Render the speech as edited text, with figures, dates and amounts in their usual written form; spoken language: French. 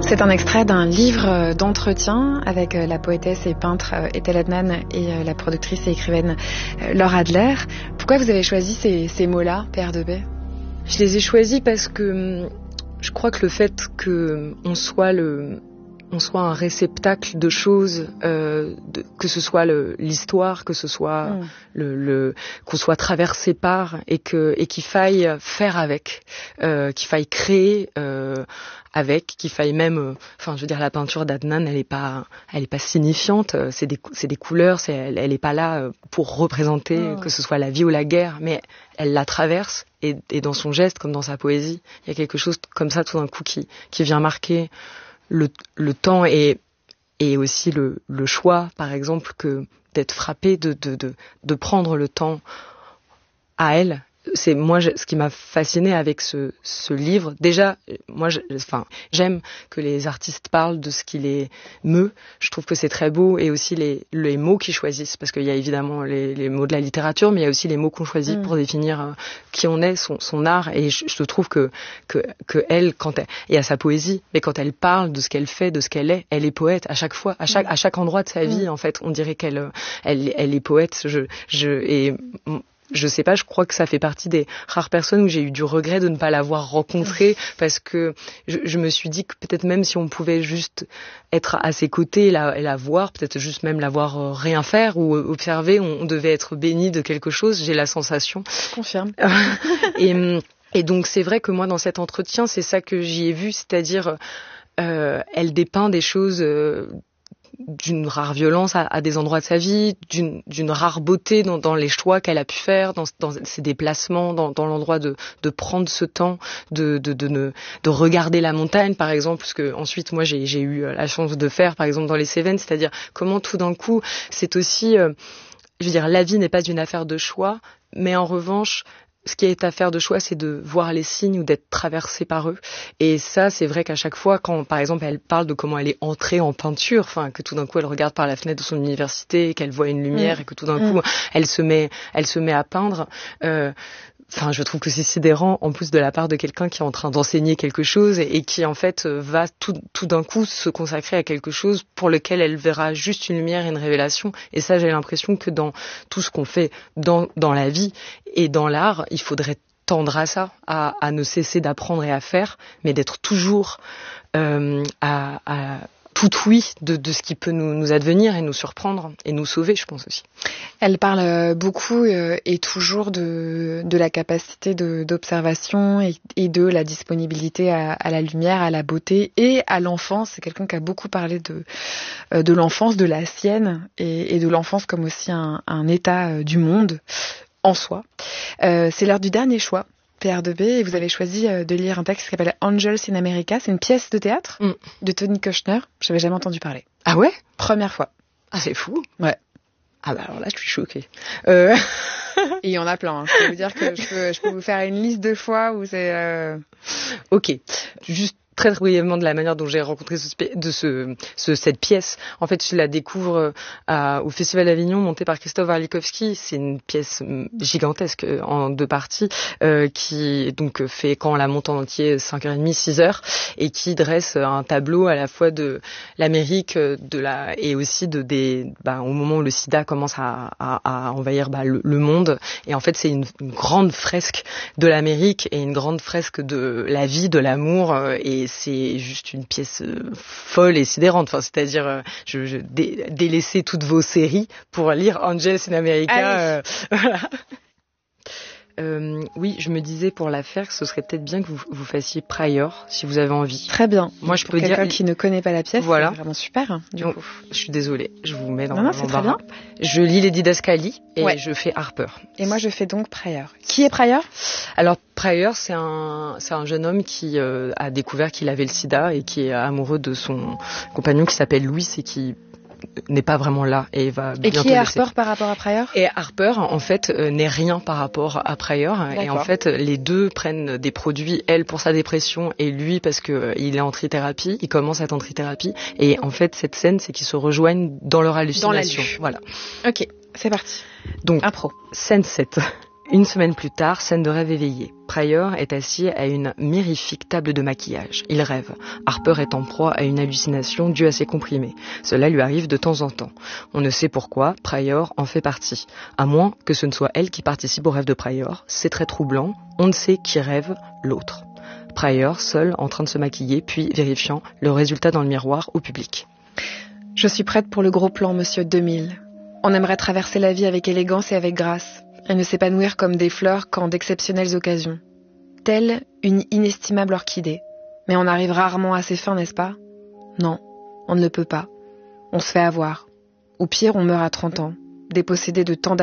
C'est un extrait d'un livre d'entretien avec la poétesse et peintre Ethel Adnan et la productrice et écrivaine Laure Adler. Pourquoi vous avez choisi ces mots-là, Père de Baie ? Je les ai choisis parce que je crois que le fait qu'on soit un réceptacle de choses, que ce soit l'histoire, que ce soit qu'on soit traversé par et qu'il faille faire avec, qu'il faille créer avec, qu'il faille même, la peinture d'Adnan, elle est pas signifiante, c'est des couleurs, elle est pas là pour représenter que ce soit la vie ou la guerre, mais elle la traverse et dans son geste comme dans sa poésie, il y a quelque chose comme ça tout d'un coup qui vient marquer le temps et aussi le choix, par exemple, que d'être frappé de prendre le temps à elle. C'est moi ce qui m'a fasciné avec ce livre. Déjà, j'aime que les artistes parlent de ce qui les meut. Je trouve que c'est très beau, et aussi les mots qu'ils choisissent, parce qu'il y a évidemment les mots de la littérature, mais il y a aussi les mots qu'on choisit pour définir qui on est, son art. Et je trouve que elle, et à sa poésie, mais quand elle parle de ce qu'elle fait, de ce qu'elle est poète à chaque fois, à chaque endroit de sa vie. En fait, on dirait qu'elle est poète. Je sais pas, je crois que ça fait partie des rares personnes où j'ai eu du regret de ne pas l'avoir rencontrée, parce que je me suis dit que peut-être même si on pouvait juste être à ses côtés et la voir, peut-être juste même la voir rien faire ou observer, on devait être béni de quelque chose, j'ai la sensation. Je confirme. Et donc c'est vrai que moi dans cet entretien, c'est ça que j'y ai vu, c'est-à-dire elle dépeint des choses d'une rare violence à des endroits de sa vie, d'une rare beauté dans les choix qu'elle a pu faire, dans ses déplacements, dans l'endroit de prendre ce temps, de regarder la montagne, par exemple, ce que ensuite moi j'ai eu la chance de faire, par exemple dans les Cévennes, c'est-à-dire comment tout d'un coup, c'est aussi, la vie n'est pas une affaire de choix, mais en revanche, ce qui est affaire de choix, c'est de voir les signes ou d'être traversé par eux. Et ça, c'est vrai qu'à chaque fois, quand, par exemple, elle parle de comment elle est entrée en peinture, que tout d'un coup, elle regarde par la fenêtre de son université, qu'elle voit une lumière et que tout d'un coup, elle se met à peindre. Je trouve que c'est sidérant, en plus de la part de quelqu'un qui est en train d'enseigner quelque chose et qui, en fait, va tout d'un coup se consacrer à quelque chose pour lequel elle verra juste une lumière et une révélation. Et ça, j'ai l'impression que dans tout ce qu'on fait dans la vie et dans l'art, il faudrait tendre à ça, à ne cesser d'apprendre et à faire, mais d'être toujours à tout oui de ce qui peut nous advenir et nous surprendre et nous sauver, je pense aussi. Elle parle beaucoup et toujours de la capacité d'observation et de la disponibilité à la lumière, à la beauté et à l'enfance. C'est quelqu'un qui a beaucoup parlé de l'enfance, de la sienne et de l'enfance comme aussi un état du monde en soi. C'est l'heure du dernier choix. Père de Baie, et vous avez choisi de lire un texte qui s'appelle Angels in America. C'est une pièce de théâtre de Tony Kushner. Je n'avais jamais entendu parler. Ah ouais ? Première fois. Ah, c'est fou. Ouais. Ah bah alors là, je suis choquée. Et il y en a plein. Je peux vous dire que je peux vous faire une liste de fois où c'est... Ok. Juste très brièvement de la manière dont j'ai rencontré cette pièce. En fait, je la découvre au Festival d'Avignon, montée par Christophe Warlikowski. C'est une pièce gigantesque en 2 parties qui donc fait, quand on la monte en entier, 5h30, 6h, et qui dresse un tableau à la fois de l'Amérique et aussi au moment où le sida commence à envahir le monde. Et en fait, c'est une grande fresque de l'Amérique et une grande fresque de la vie, de l'amour, et c'est juste une pièce folle et sidérante. C'est-à-dire, je délaissez toutes vos séries pour lire Angels in America. Voilà. Oui, je me disais pour la faire que ce serait peut-être bien que vous fassiez Prior, si vous avez envie. Très bien. Moi, je peux dire quelqu'un qui ne connaît pas la pièce, voilà. C'est vraiment super. Du coup, je suis désolée, je vous mets dans l'embarras. C'est très bien. Je lis les Didascalies et je fais Harper. Et moi, je fais donc Prior. Qui est Prior ? Alors Prior, c'est un jeune homme qui a découvert qu'il avait le sida et qui est amoureux de son compagnon qui s'appelle Louis et qui n'est pas vraiment là et va bientôt laisser. Et qui est Harper par rapport à Prior ? Et Harper, en fait, n'est rien par rapport à Prior. D'accord. Et en fait, les deux prennent des produits, elle pour sa dépression et lui parce que il est en trithérapie. Il commence à être en trithérapie. Et en fait, cette scène, c'est qu'ils se rejoignent dans leur hallucination. Dans la voilà. Ok, c'est parti. Donc, impro. Scène 7. Une semaine plus tard, scène de rêve éveillé. Pryor est assis à une mirifique table de maquillage. Il rêve. Harper est en proie à une hallucination due à ses comprimés. Cela lui arrive de temps en temps. On ne sait pourquoi, Pryor en fait partie. À moins que ce ne soit elle qui participe au rêve de Pryor. C'est très troublant. On ne sait qui rêve, l'autre. Pryor, seul, en train de se maquiller, puis vérifiant le résultat dans le miroir au public. Je suis prête pour le gros plan, monsieur 2000. On aimerait traverser la vie avec élégance et avec grâce. Et ne s'épanouir comme des fleurs qu'en d'exceptionnelles occasions. Telle une inestimable orchidée. Mais on arrive rarement à ses fins, n'est-ce pas? Non, on ne le peut pas. On se fait avoir. Au pire, on meurt à 30 ans, dépossédé de tant